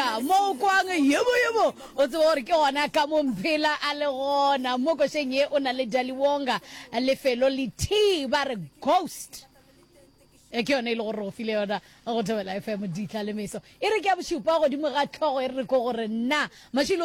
mo kwang yebo o tsore ke ona ka mo mphela a le gona mo go sheng ye o na le Daliwonga le felo le T ba re ghost e ke yone ile go re go file yona go tobela FM ditla le meso e re ke a bosupa go dimo ga tlhogo e re go gore nna mashilo